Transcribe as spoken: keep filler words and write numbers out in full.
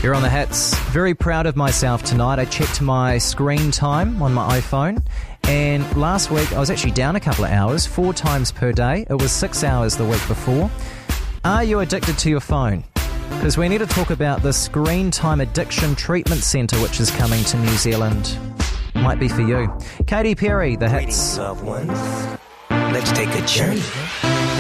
You're on the hits. Very proud of myself tonight. I checked my screen time on my iPhone, and last week I was actually down a couple of hours, four times per day. It was six hours the week before. Are you addicted to your phone? Because we need to talk about the Screen Time Addiction Treatment Centre, which is coming to New Zealand. Might be for you. Katy Perry, the hits. Greetings, loved ones. Let's take a journey